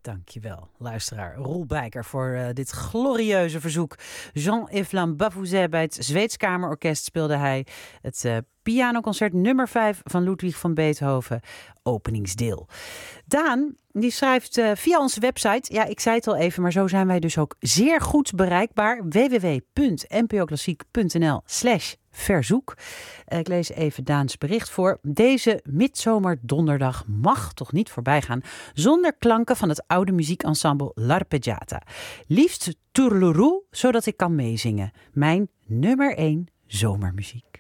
Dankjewel, luisteraar Roel Bijker, voor dit glorieuze verzoek. Jean-Yves Bavouzet bij het Zweeds Kamerorkest speelde hij het pianoconcert nummer 5 van Ludwig van Beethoven, openingsdeel. Daan, die schrijft via onze website, ja, ik zei het al even, maar zo zijn wij dus ook zeer goed bereikbaar. www.npoklassiek.nl/verzoek. Ik lees even Daans bericht voor. Deze midzomerdonderdag mag toch niet voorbij gaan zonder klanken van het oude muziekensemble L'Arpeggiata. Liefst Turlourou, zodat ik kan meezingen. Mijn nummer 1 zomermuziek.